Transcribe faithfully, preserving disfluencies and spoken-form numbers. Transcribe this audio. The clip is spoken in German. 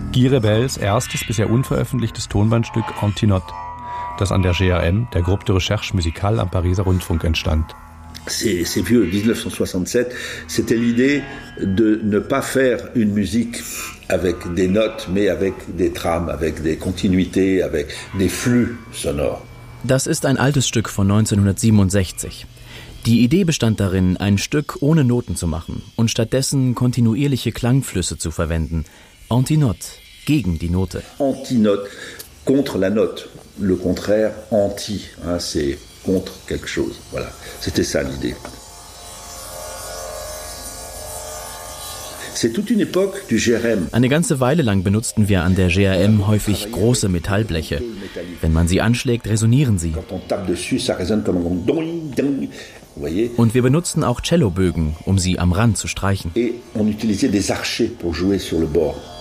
Guy Rebels erstes bisher unveröffentlichtes Tonbandstück Antinote, das an der G R M, der Groupe de Recherche Musicale am Pariser Rundfunk, entstand. C'est, c'est vieux, dix-neuf cent soixante-sept, c'était l'idée de ne pas faire une musique avec des notes, mais avec des trames, avec des continuités, avec des flux sonores. Das ist ein altes Stück von neunzehnhundertsiebenundsechzig. Die Idee bestand darin, ein Stück ohne Noten zu machen und stattdessen kontinuierliche Klangflüsse zu verwenden. Antinote, gegen die Note. Antinote, contre la note. Le contraire, anti, hein, c'est contre quelque chose. Voilà, c'était ça l'idée. C'est toute une époque du G R M. Eine ganze Weile lang benutzten wir an der G R M häufig große Metallbleche. Wenn man sie anschlägt, resonieren sie. Und wir benutzten auch Cellobögen, um sie am Rand zu streichen. Et on utilisait des archets pour jouer sur le bord.